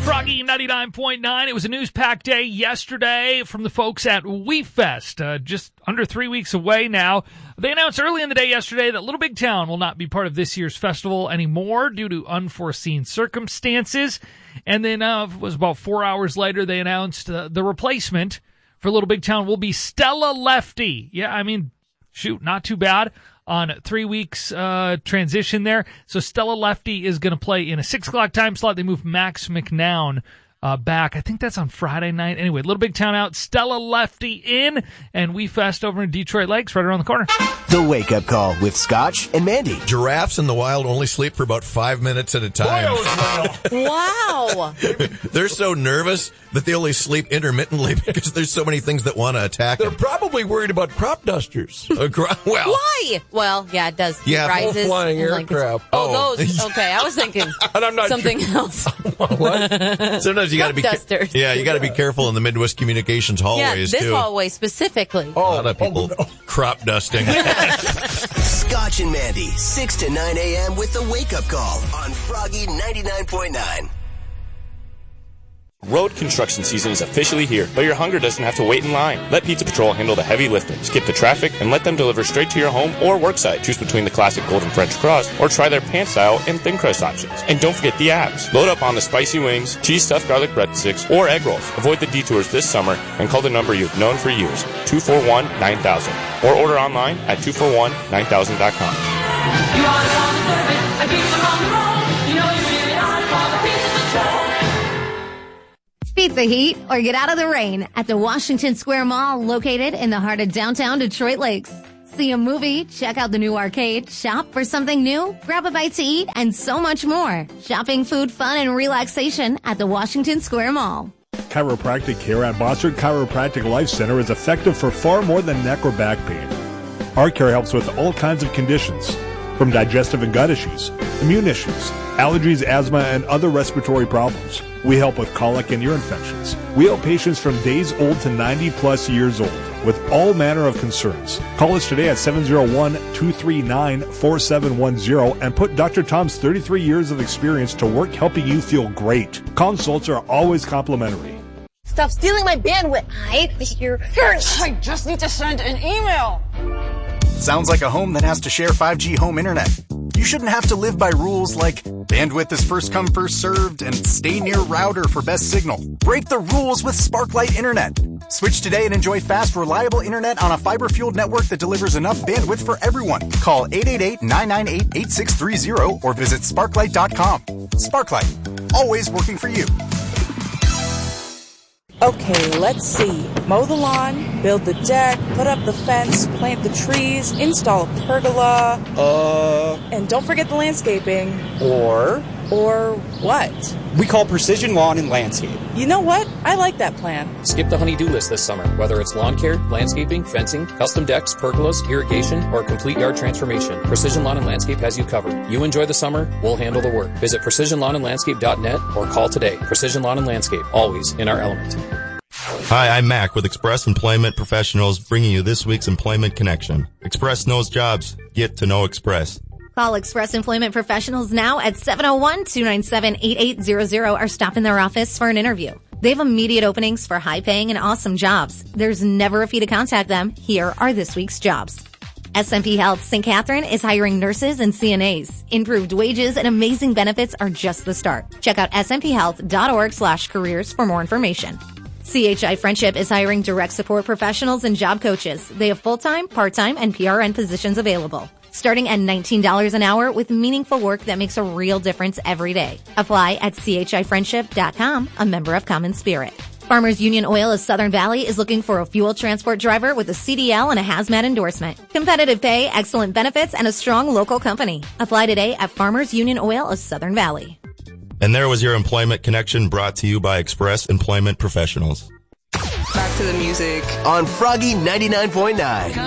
Froggy 99.9. It was a news-packed day yesterday from the folks at WeFest, just under 3 weeks away now. They announced early in the day yesterday that Little Big Town will not be part of this year's festival anymore due to unforeseen circumstances. And then it was about 4 hours later, they announced the replacement for Little Big Town will be Stella Lefty. Yeah, I mean, shoot, not too bad on 3 weeks transition there. So Stella Lefty is going to play in a 6 o'clock time slot. They moved Max McNown back. I think that's on Friday night. Anyway, Little Big Town out, Stella Lefty in, and WeFest over in Detroit Lakes right around the corner. The Wake Up Call with Scotch and Mandy. Giraffes in the wild only sleep for about 5 minutes at a time. Wow. They're so nervous that they only sleep intermittently because there's so many things that want to attack They're them. probably worried about crop dusters. Well, Why? Well, yeah, it does. Yeah, Rises. flying and aircraft. Those. Okay, I was thinking And I'm not something else. What? sometimes you got to be dusters. you got to be careful in the Midwest Communications Yeah, hallways this too. hallway specifically. A lot of people crop dusting. Scotch and Mandy, 6 to 9 a.m. with the Wake Up Call on Froggy 99.9. Road construction season is officially here, but your hunger doesn't have to wait in line. Let Pizza Patrol handle the heavy lifting. Skip the traffic and let them deliver straight to your home or worksite. Choose between the classic golden French crust or try their pan style and thin crust options. And don't forget the abs. Load up on the spicy wings, cheese stuffed garlic breadsticks, or egg rolls. Avoid the detours this summer and call the number you've known for years, 241-9000. Or order online at 241-9000.com. You are the one to serve it. I keep them on the road. You know you really are for the Pizza Patrol. Beat the heat or get out of the rain at the Washington Square Mall, located in the heart of downtown Detroit Lakes. See a movie, check out the new arcade, shop for something new, grab a bite to eat, and so much more. Shopping, food, fun, and relaxation at the Washington Square Mall. Chiropractic care at Bossard Chiropractic Life Center is effective for far more than neck or back pain. Our care helps with all kinds of conditions, from digestive and gut issues, immune issues, allergies, asthma, and other respiratory problems. We help with colic and ear infections. We help patients from days old to 90-plus years old with all manner of concerns. Call us today at 701-239-4710 and put Dr. Tom's 33 years of experience to work helping you feel great. Consults are always complimentary. Stop stealing my bandwidth. I hate your first. I just need to send an email. Sounds like a home that has to share 5G home internet. You shouldn't have to live by rules like bandwidth is first come, first served, and stay near router for best signal. Break the rules with Sparklight Internet. Switch today and enjoy fast, reliable internet on a fiber-fueled network that delivers enough bandwidth for everyone. Call 888-998-8630 or visit sparklight.com. Sparklight, always working for you. Okay, let's see. Mow the lawn, build the deck, put up the fence, plant the trees, install a pergola. And don't forget the landscaping. Or what? We call Precision Lawn and Landscape. You know what? I like that plan. Skip the honey-do list this summer, whether it's lawn care, landscaping, fencing, custom decks, pergolas, irrigation, or complete yard transformation. Precision Lawn and Landscape has you covered. You enjoy the summer, we'll handle the work. Visit precisionlawnandlandscape.net or call today. Precision Lawn and Landscape, always in our element. Hi, I'm Mac with Express Employment Professionals, bringing you this week's Employment Connection. Express knows jobs. Get to know Express. Call Express Employment Professionals now at 701-297-8800 or stop in their office for an interview. They have immediate openings for high-paying and awesome jobs. There's never a fee to contact them. Here are this week's jobs. SMP Health St. Catherine is hiring nurses and CNAs. Improved wages and amazing benefits are just the start. Check out smphealth.org/careers for more information. CHI Friendship is hiring direct support professionals and job coaches. They have full-time, part-time, and PRN positions available. Starting at $19 an hour with meaningful work that makes a real difference every day. Apply at chifriendship.com, a member of Common Spirit. Farmers Union Oil of Southern Valley is looking for a fuel transport driver with a CDL and a hazmat endorsement. Competitive pay, excellent benefits, and a strong local company. Apply today at Farmers Union Oil of Southern Valley. And there was your Employment Connection brought to you by Express Employment Professionals. Back to the music on Froggy 99.9.